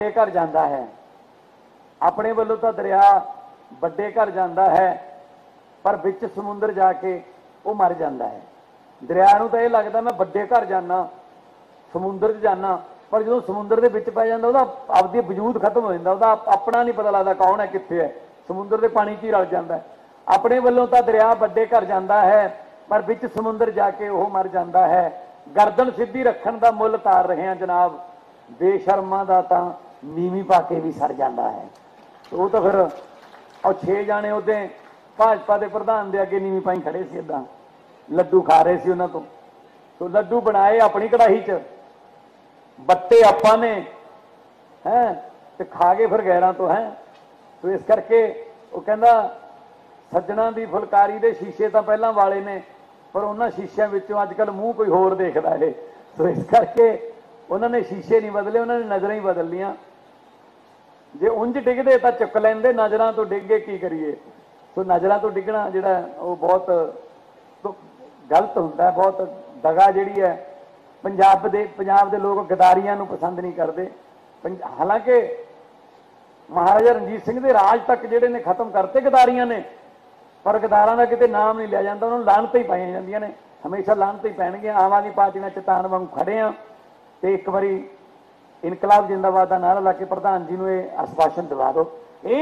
घर जाता है, अपने वालों तो दरिया बड़े घर जाता है, पर बिच समुद्र जाके वो मर जाता है। दरिया तो यह लगता मैं बड़े घर जाना, समुद्र जाना, पर जो समुद्र के बिच पै जाता आपकी वजूद खत्म हो जाता, अपना नहीं पता लगता कौन है कितने है, समुद्र के पानी च ही रल जाता है। अपने वालों तो दरिया बड़े घर जाता है, पर बिच समुद्र जाके वह मर जाता है। गर्दन सीधी रखने का मुल तार रहे हैं जनाब, बेशर्मा का तो नीवी पा के भी सड़ जाता है। तो वो तो फिर और 6 जाने उदे भाजपा के प्रधान के अगे नीवी पाई खड़े से, इदा लड्डू खा रहे थे उन्होंने तो लड्डू बनाए अपनी कढ़ाई च, बट्टे आपा ने हैं तो खा के फिर गैरां तो हैं। तो इस करके वो कहता सज्जणा की फुलकारी के शीशे तो पहला वाले ने, पर उन्होंने शीशिया अजकल मूँह कोई होर देखता है। तो इस करके उन्होंने शीशे नहीं बदले, उन्होंने नज़र ही बदल लिया। जे उंज डिगते तो चुक लेंदे, नज़र तो डिग गए की करिए। तो नज़र तो डिगना जोड़ा वो बहुत तो गलत होंदा है, बहुत दगा जी है। पंजाब के लोग गदारियां नूं पसंद नहीं करते। हालांकि महाराजा रणजीत सिंह के राज तक जिहड़े ने खत्म करते गदारियां ने, पर गदारां दा किते नाम नहीं लिया जाता, उन्होंने लानत ही पाई जांदियां ने, हमेशा लानत ही पैणगीਆਂ। आम आदमी पार्टी ने चट्टान वांग खड़े हैं तो एक बारी इनकलाब जिंदाबाद का नारा ला के प्रधान जी ने आश्वासन दिवा दो,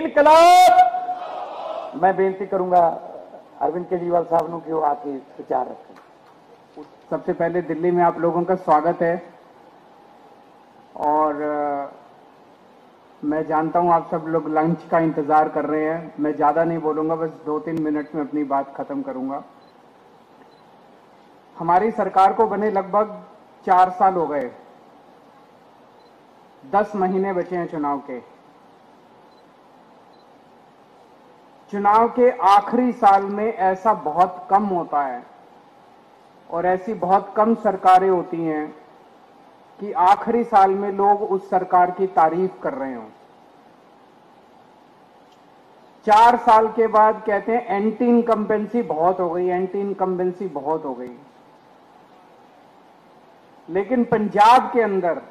इनकलाब। मैं बेनती करूंगा अरविंद केजरीवाल साहब को कि वो आके विचार रखें। सबसे पहले दिल्ली में आप लोगों का स्वागत है, और मैं जानता हूं आप सब लोग लंच का इंतजार कर रहे हैं। मैं ज्यादा नहीं बोलूंगा, बस 2-3 मिनट में अपनी बात खत्म करूंगा। हमारी सरकार को बने लगभग 4 साल हो गए, 10 महीने बचे हैं चुनाव के। चुनाव के आखिरी साल में ऐसा बहुत कम होता है और ऐसी बहुत कम सरकारें होती हैं कि आखिरी साल में लोग उस सरकार की तारीफ कर रहे हों। 4 साल के बाद कहते हैं एंटी इनकम्बेंसी बहुत हो गई, एंटी इनकम्बेंसी बहुत हो गई। लेकिन पंजाब के अंदर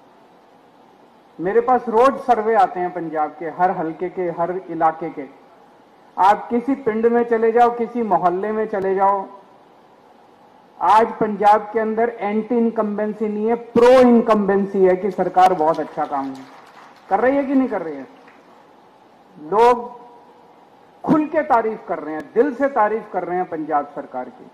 मेरे पास रोज सर्वे आते हैं, पंजाब के हर हलके के, हर इलाके के। आप किसी पिंड में चले जाओ, किसी मोहल्ले में चले जाओ, आज पंजाब के अंदर एंटी इनकम्बेंसी नहीं है, प्रो इनकम्बेंसी है कि सरकार बहुत अच्छा काम कर रही है कि नहीं कर रही है। लोग खुल के तारीफ कर रहे हैं, दिल से तारीफ कर रहे हैं पंजाब सरकार की।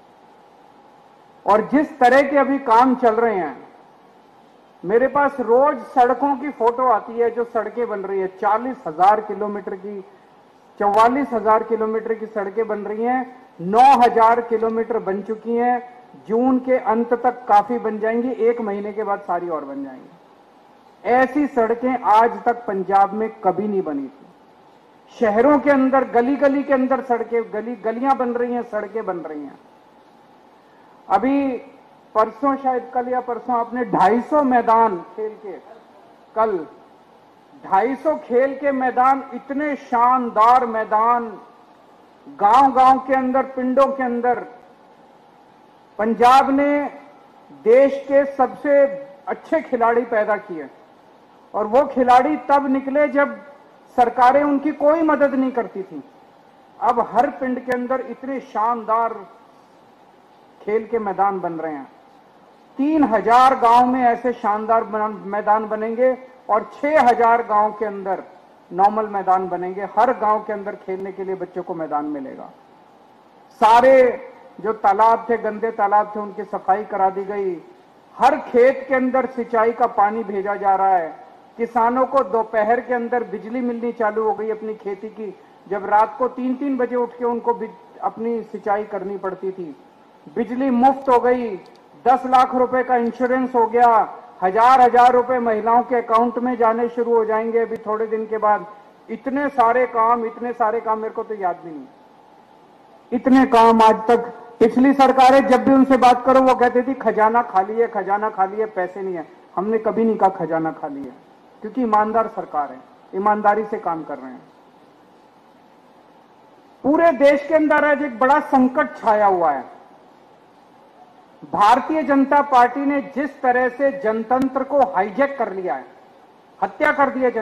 और जिस तरह के अभी काम चल रहे हैं, मेरे पास रोज सड़कों की फोटो आती है, जो सड़कें बन रही है 40,000 किलोमीटर की, 44,000 किलोमीटर की सड़कें बन रही हैं, 9,000 किलोमीटर बन चुकी हैं। जून के अंत तक काफी बन जाएंगी, 1 महीने के बाद सारी और बन जाएंगी। ऐसी सड़कें आज तक पंजाब में कभी नहीं बनी थी। शहरों के अंदर गली गली के अंदर सड़कें, गलियां बन रही हैं, सड़कें बन रही हैं। अभी परसों, शायद कल या परसों, आपने 250 मैदान खेल के, कल 250 खेल के मैदान, इतने शानदार मैदान गांव-गांव के अंदर, पिंडों के अंदर। पंजाब ने देश के सबसे अच्छे खिलाड़ी पैदा किए, और वो खिलाड़ी तब निकले जब सरकारें उनकी कोई मदद नहीं करती थी। अब हर पिंड के अंदर इतने शानदार खेल के मैदान बन रहे हैं। 3,000 गांव में ऐसे शानदार मैदान बनेंगे, और 6,000 गांव के अंदर नॉर्मल मैदान बनेंगे। हर गांव के अंदर खेलने के लिए बच्चों को मैदान मिलेगा। सारे जो तालाब थे, गंदे तालाब थे, उनकी सफाई करा दी गई। हर खेत के अंदर सिंचाई का पानी भेजा जा रहा है। किसानों को दोपहर के अंदर बिजली मिलनी चालू हो गई अपनी खेती की, जब रात को 3-3 बजे उठ के उनको अपनी सिंचाई करनी पड़ती थी। बिजली मुफ्त हो गई, 10 लाख रुपए का इंश्योरेंस हो गया, 1,000 रुपए महिलाओं के अकाउंट में जाने शुरू हो जाएंगे अभी थोड़े दिन के बाद। इतने सारे काम मेरे को तो याद भी नहीं। इतने काम आज तक पिछली सरकारें, जब भी उनसे बात करो वो कहती थी खजाना खाली है, खजाना खाली है, पैसे नहीं है। हमने कभी नहीं कहा खजाना खाली है, क्योंकि ईमानदार सरकार है, ईमानदारी से काम कर रहे हैं। पूरे देश के अंदर आज एक बड़ा संकट छाया हुआ है। भारतीय जनता पार्टी ने जिस तरह से जनतंत्र को हाईजैक कर लिया है, हत्या कर दिया